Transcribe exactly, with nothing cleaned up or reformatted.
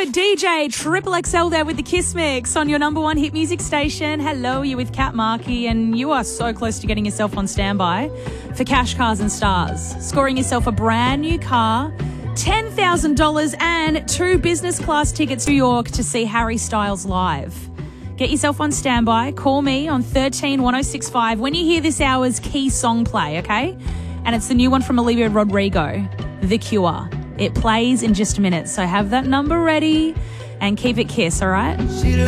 D J Triple X L there with the Kiss Mix on your number one hit music station. Hello, you're with Kat Markey, and you are so close to getting yourself on standby for Cash Cars and Stars, scoring yourself a brand new car, ten thousand dollars and two business class tickets to New York to see Harry Styles live. Get yourself on standby. Call me on thirteen one oh six five when you hear this hour's key song play, okay? And it's the new one from Olivia Rodrigo, The Cure. It plays in just a minute, so have that number ready and keep it Kiss, all right?